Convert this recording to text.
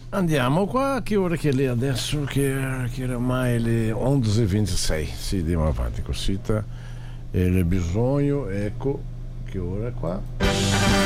Andiamo qua, che ora che è lì adesso, che ormai le 11:26, sì, andiamo avanti così, e il bisogno, ecco, che ora è qua.